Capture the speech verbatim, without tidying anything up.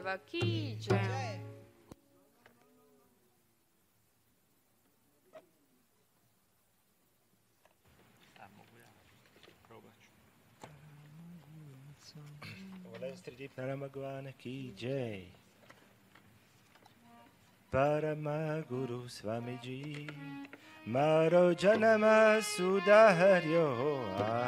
Baba ki jai. Trideep Naramagwan ki jai. Paramaguru Swamiji Maro Janama Sudaharyo